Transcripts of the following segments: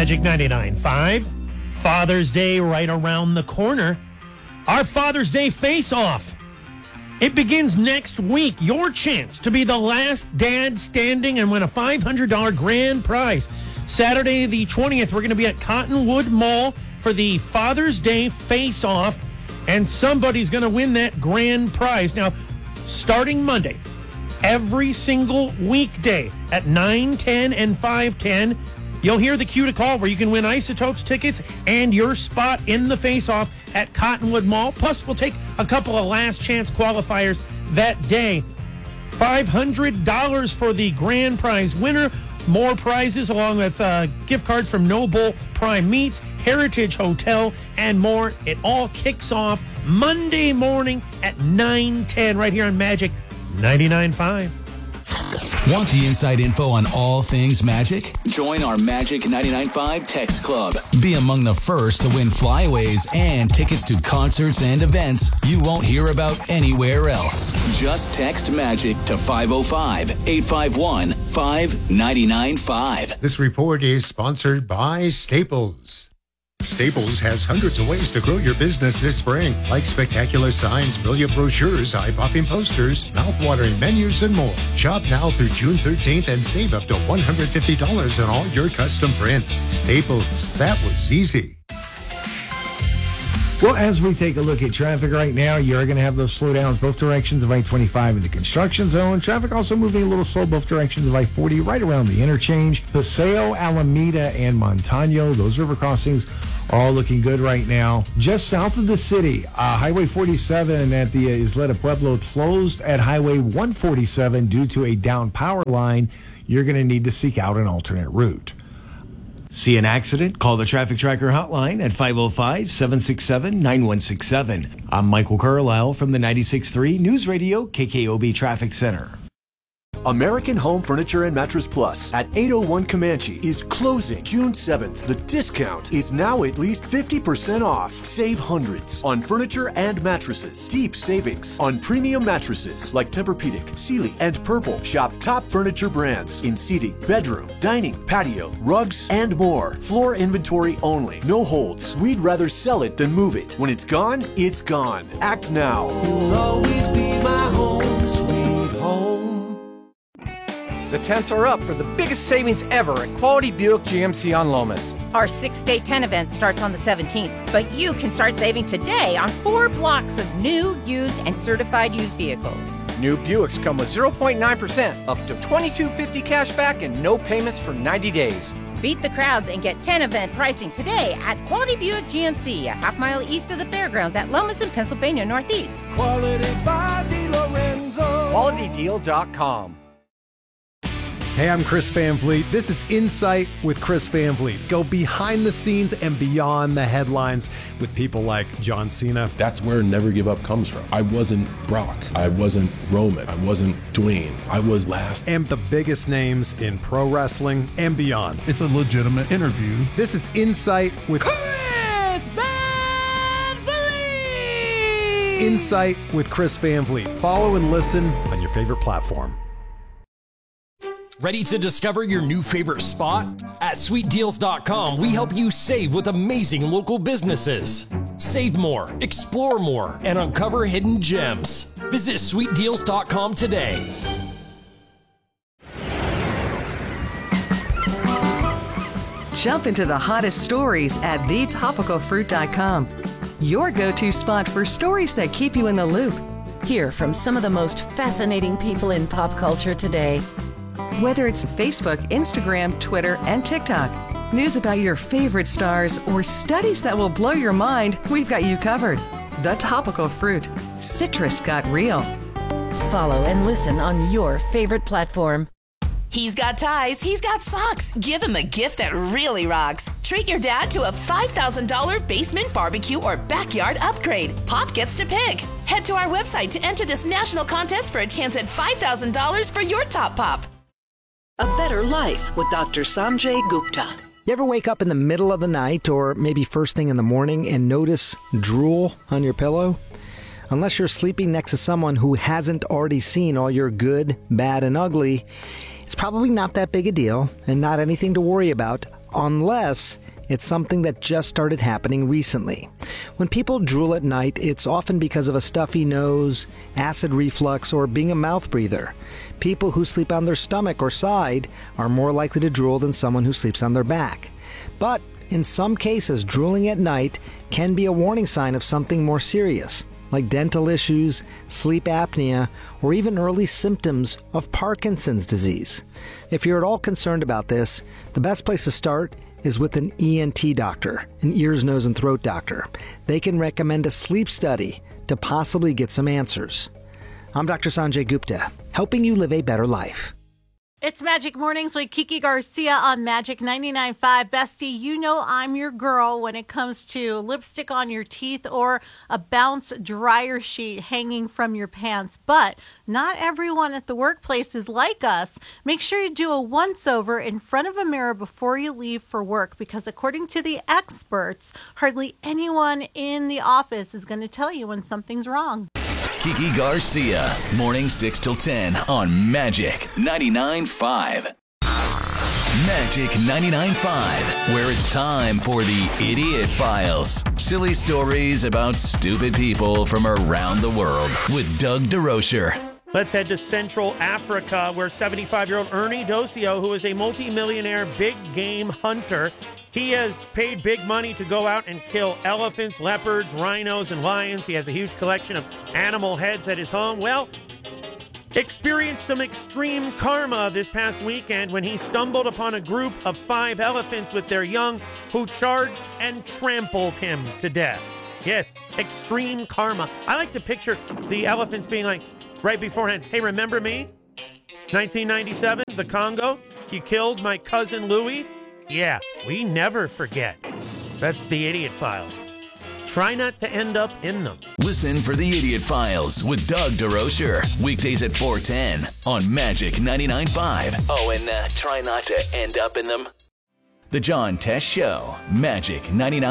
Magic 99.5. Father's Day right around the corner. Our Father's Day face-off. It begins next week. Your chance to be the last dad standing and win a $500 grand prize. Saturday the 20th, we're going to be at Cottonwood Mall for the Father's Day face-off, and somebody's going to win that grand prize. Now, starting Monday, every single weekday at 9, 10, and 5:10, you'll hear the cue to call where you can win Isotopes tickets and your spot in the face-off at Cottonwood Mall. Plus, we'll take a couple of last-chance qualifiers that day. $500 for the grand prize winner. More prizes along with gift cards from Noble Prime Meats, Heritage Hotel, and more. It all kicks off Monday morning at 9:10 right here on Magic 99.5. Want the inside info on all things Magic? Join our Magic 99.5 text club. Be among the first to win flyaways and tickets to concerts and events you won't hear about anywhere else. Just text Magic to 505-851-5995. This report is sponsored by Staples. Staples has hundreds of ways to grow your business this spring, like spectacular signs, brilliant brochures, eye-popping posters, mouth-watering menus, and more. Shop now through June 13th and save up to $150 on all your custom prints. Staples, that was easy. Well, as we take a look at traffic right now, you're going to have those slowdowns both directions of I-25 in the construction zone. Traffic also moving a little slow both directions of I-40 right around the interchange. Paseo, Alameda, and Montano, those river crossings are all looking good right now. Just south of the city, Highway 47 at the Isleta Pueblo closed at Highway 147 due to a down power line. You're going to need to seek out an alternate route. See an accident? Call the Traffic Tracker hotline at 505-767-9167. I'm Michael Carlisle from the 96.3 News Radio KKOB Traffic Center. American Home Furniture and Mattress Plus at 801 Comanche is closing June 7th. The discount is now at least 50% off. Save hundreds on furniture and mattresses. Deep savings on premium mattresses like Tempur-Pedic, Sealy, and Purple. Shop top furniture brands in seating, bedroom, dining, patio, rugs, and more. Floor inventory only. No holds. We'd rather sell it than move it. When it's gone, it's gone. Act now. You'll always be my home, sweet home. The tents are up for the biggest savings ever at Quality Buick GMC on Lomas. Our 6-day tent event starts on the 17th, but you can start saving today on 4 blocks of new, used, and certified used vehicles. New Buicks come with 0.9%, up to $22.50 cash back, and no payments for 90 days. Beat the crowds and get tent event pricing today at Quality Buick GMC, a half-mile east of the fairgrounds at Lomas in Pennsylvania Northeast. Quality by DiLorenzo. QualityDeal.com. Hey, I'm Chris Van Vliet. This is Insight with Chris Van Vliet. Go behind the scenes and beyond the headlines with people like John Cena. That's where Never Give Up comes from. I wasn't Brock. I wasn't Roman. I wasn't Dwayne. I was last. And the biggest names in pro wrestling and beyond. It's a legitimate interview. This is Insight with Chris Van Vliet. Insight with Chris Van Vliet. Follow and listen on your favorite platform. Ready to discover your new favorite spot? At SweetDeals.com, we help you save with amazing local businesses. Save more, explore more, and uncover hidden gems. Visit SweetDeals.com today. Jump into the hottest stories at TheTopicalFruit.com. Your go-to spot for stories that keep you in the loop. Hear from some of the most fascinating people in pop culture today. Whether it's Facebook, Instagram, Twitter, and TikTok, news about your favorite stars, or studies that will blow your mind, we've got you covered. The Topical Fruit. Citrus got real. Follow and listen on your favorite platform. He's got ties, he's got socks. Give him a gift that really rocks. Treat your dad to a $5,000 basement barbecue or backyard upgrade. Pop gets to pick. Head to our website to enter this national contest for a chance at $5,000 for your top pop. A Better Life with Dr. Sanjay Gupta. You ever wake up in the middle of the night or maybe first thing in the morning and notice drool on your pillow? Unless you're sleeping next to someone who hasn't already seen all your good, bad, and ugly, it's probably not that big a deal and not anything to worry about unless it's something that just started happening recently. When people drool at night, it's often because of a stuffy nose, acid reflux, or being a mouth breather. People who sleep on their stomach or side are more likely to drool than someone who sleeps on their back. But in some cases, drooling at night can be a warning sign of something more serious, like dental issues, sleep apnea, or even early symptoms of Parkinson's disease. If you're at all concerned about this, the best place to start is with an ENT doctor, an ears, nose, and throat doctor. They can recommend a sleep study to possibly get some answers. I'm Dr. Sanjay Gupta, helping you live a better life. It's Magic Mornings with Kiki Garcia on Magic 99.5. Bestie, you know I'm your girl when it comes to lipstick on your teeth or a bounce dryer sheet hanging from your pants. But not everyone at the workplace is like us. Make sure you do a once-over in front of a mirror before you leave for work, because according to the experts, hardly anyone in the office is going to tell you when something's wrong. Kiki Garcia, morning 6 till 10 on Magic 99.5. Magic 99.5, where it's time for the Idiot Files. Silly stories about stupid people from around the world with Doug DeRocher. Let's head to Central Africa, where 75-year-old Ernie Dosio, who is a multimillionaire big game hunter, he has paid big money to go out and kill elephants, leopards, rhinos, and lions. He has a huge collection of animal heads at his home. Well, experienced some extreme karma this past weekend when he stumbled upon a group of 5 elephants with their young who charged and trampled him to death. Yes, extreme karma. I like to picture the elephants being like, right beforehand, hey, remember me? 1997, the Congo? You killed my cousin Louis? Yeah, we never forget. That's the Idiot Files. Try not to end up in them. Listen for the Idiot Files with Doug DeRocher. Weekdays at 4:10 on Magic 99.5. Oh, and try not to end up in them. The John Tesh Show, Magic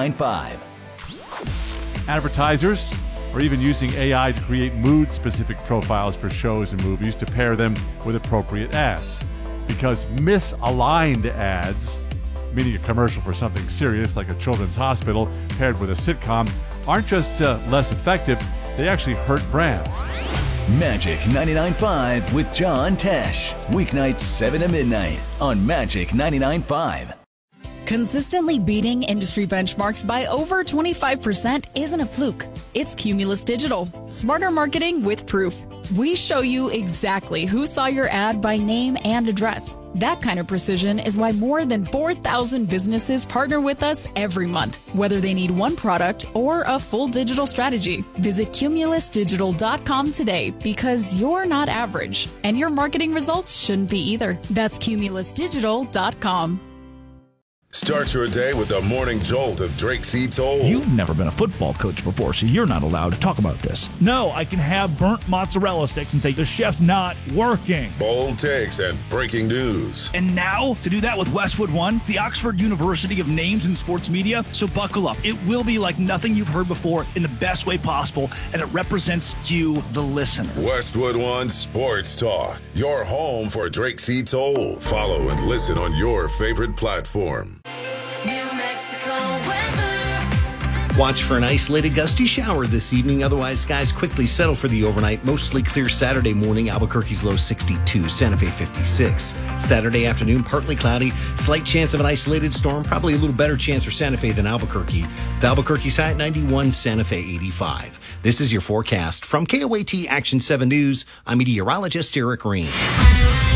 99.5. Advertisers are even using AI to create mood-specific profiles for shows and movies to pair them with appropriate ads. Because misaligned ads, meaning a commercial for something serious like a children's hospital paired with a sitcom, aren't just less effective, they actually hurt brands. Magic 99.5 with John Tesh. Weeknights 7 to midnight on Magic 99.5. Consistently beating industry benchmarks by over 25% isn't a fluke. It's Cumulus Digital. Smarter marketing with proof. We show you exactly who saw your ad by name and address. That kind of precision is why more than 4,000 businesses partner with us every month, whether they need one product or a full digital strategy. Visit cumulusdigital.com today, because you're not average, and your marketing results shouldn't be either. That's cumulusdigital.com. Start your day with the morning jolt of Drake C. Toll. You've never been a football coach before, so you're not allowed to talk about this. No, I can have burnt mozzarella sticks and say the chef's not working. Bold takes and breaking news. And now, to do that with Westwood One, the Oxford University of Names in Sports Media. So buckle up. It will be like nothing you've heard before in the best way possible, and it represents you, the listener. Westwood One Sports Talk, your home for Drake C. Toll. Follow and listen on your favorite platform. Watch for an isolated gusty shower this evening. Otherwise, skies quickly settle for the overnight. Mostly clear Saturday morning. Albuquerque's low 62, Santa Fe 56. Saturday afternoon, partly cloudy. Slight chance of an isolated storm. Probably a little better chance for Santa Fe than Albuquerque. The Albuquerque's high at 91, Santa Fe 85. This is your forecast from KOAT Action 7 News. I'm meteorologist Eric Green.